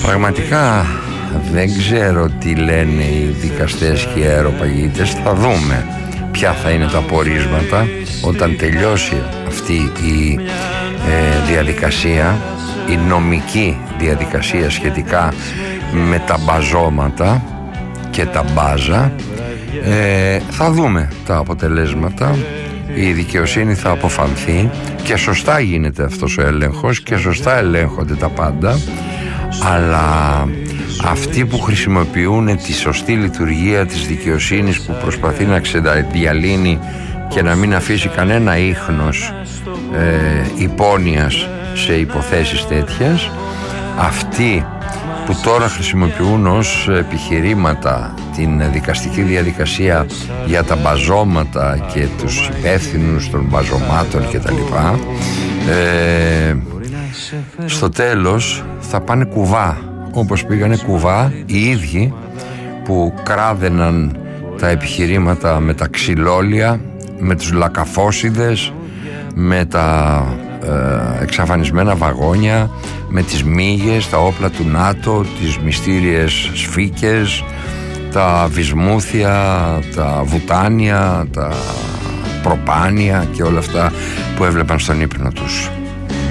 Πραγματικά δεν ξέρω τι λένε οι δικαστές και οι αεροπαγίτες. Θα δούμε ποια θα είναι τα πορίσματα όταν τελειώσει αυτή η διαδικασία, η νομική διαδικασία σχετικά με τα μπαζώματα και τα μπάζα. Θα δούμε τα αποτελέσματα. Η δικαιοσύνη θα αποφανθεί και σωστά γίνεται αυτός ο έλεγχος και σωστά ελέγχονται τα πάντα, αλλά αυτοί που χρησιμοποιούν τη σωστή λειτουργία της δικαιοσύνης, που προσπαθεί να ξεδιαλύνει και να μην αφήσει κανένα ίχνος υπόνοιας σε υποθέσεις τέτοιες, αυτοί που τώρα χρησιμοποιούν ως επιχειρήματα την δικαστική διαδικασία για τα μπαζώματα και τους υπεύθυνους των μπαζωμάτων και τα λοιπά, στο τέλος θα πάνε κουβά, όπως πήγανε κουβά οι ίδιοι που κράδαιναν τα επιχειρήματα με τα ξυλόλια, με τους λακαφόσιδες, με τα εξαφανισμένα βαγόνια, με τις μύγες, τα όπλα του ΝΑΤΟ, τις μυστήριες σφίκες, τα βυσμούθια, τα βουτάνια, τα προπάνια και όλα αυτά που έβλεπαν στον ύπνο τους.